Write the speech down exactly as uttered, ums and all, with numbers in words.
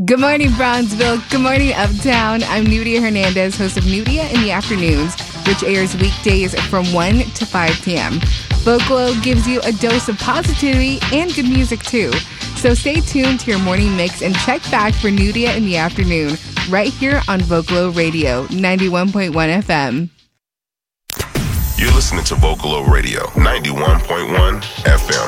Good morning, Bronzeville. Good morning, Uptown. I'm Nudia Hernandez, host of Nudia in the Afternoons, which airs weekdays from one to five p.m. Vocalo gives you a dose of positivity and good music, too. So stay tuned to your morning mix and check back for Nudia in the Afternoon right here on Vocalo Radio, ninety-one point one F M. You're listening to Vocalo Radio, ninety-one point one F M.